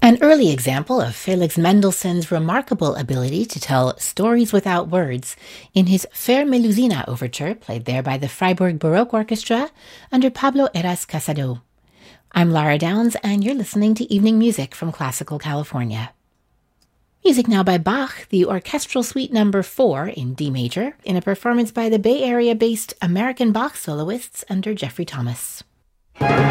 An early example of Felix Mendelssohn's remarkable ability to tell stories without words in his Fer Melusina overture, played there by the Freiburg Baroque Orchestra under Pablo Eras Casado. I'm Lara Downs, and you're listening to Evening Music from Classical California. Music now by Bach, the Orchestral Suite No. 4 in D major, in a performance by the Bay Area-based American Bach soloists under Jeffrey Thomas.